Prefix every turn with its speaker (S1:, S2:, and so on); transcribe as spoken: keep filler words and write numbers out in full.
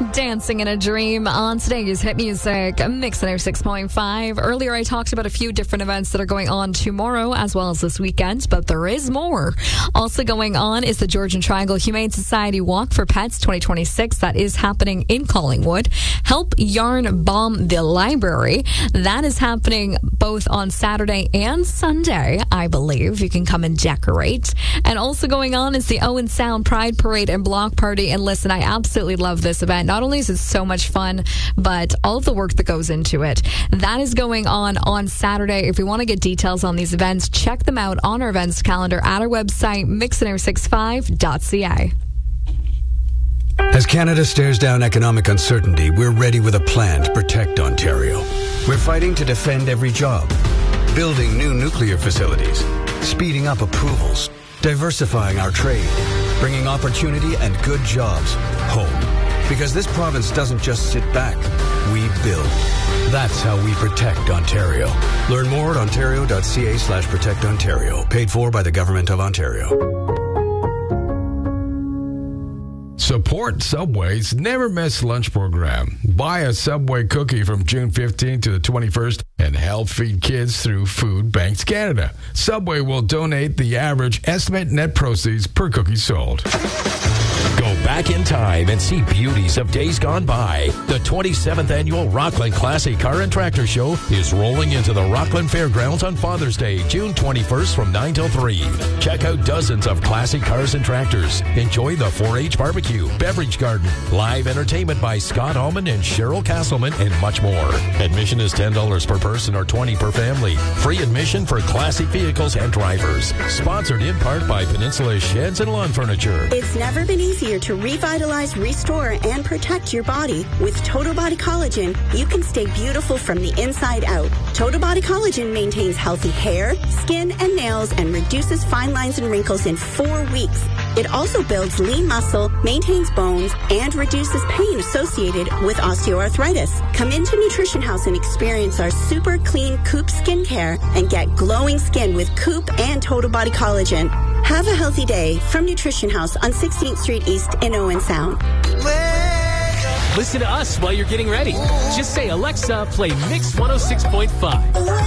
S1: Dancing in a Dream on today's Hit Music Mix one oh six point five. Earlier, I talked about a few different events that are going on tomorrow as well as this weekend, but there is more. Also going on is the Georgian Triangle Humane Society Walk for Pets twenty twenty-six. That is happening in Collingwood. Help Yarn Bomb the Library. That is happening both on Saturday and Sunday, I believe. You can come and decorate. And also going on is the Owen Sound Pride Parade and Block Party. And listen, I absolutely love this event. Not only is it so much fun, but all of the work that goes into it. That is going on on Saturday. If you want to get details on these events, check them out on our events calendar at our website, mix one oh six five dot c a.
S2: As Canada stares down economic uncertainty, we're ready with a plan to protect Ontario. We're fighting to defend every job, building new nuclear facilities, speeding up approvals, diversifying our trade, bringing opportunity and good jobs home. Because this province doesn't just sit back, we build. That's how we protect Ontario. Learn more at ontario.ca slash protect Ontario. Paid for by the Government of Ontario.
S3: Support Subway's Never Miss Lunch program. Buy a Subway cookie from June fifteenth to the twenty-first and help feed kids through Food Banks Canada. Subway will donate the average estimated net proceeds per cookie sold.
S4: Go back in time and see beauties of days gone by. The twenty-seventh Annual Rockland Classic Car and Tractor Show is rolling into the Rockland Fairgrounds on Father's Day, June twenty-first from nine till three. Check out dozens of classic cars and tractors. Enjoy the four H barbecue, beverage garden, live entertainment by Scott Allman and Cheryl Castleman, and much more. Admission is ten dollars per person or twenty dollars per family. Free admission for classic vehicles and drivers. Sponsored in part by Peninsula Sheds and Lawn Furniture.
S5: It's never been easier to revitalize, restore, and protect your body. With Total Body Collagen, you can stay beautiful from the inside out. Total Body Collagen maintains healthy hair, skin, and nails and reduces fine lines and wrinkles in four weeks. It also builds lean muscle, maintains bones, and reduces pain associated with osteoarthritis. Come into Nutrition House and experience our super clean Coop skincare and get glowing skin with Coop and Total Body Collagen. Have a healthy day from Nutrition House on sixteenth Street East in Owen Sound.
S6: Listen to us while you're getting ready. Just say, Alexa, play Mix one oh six point five.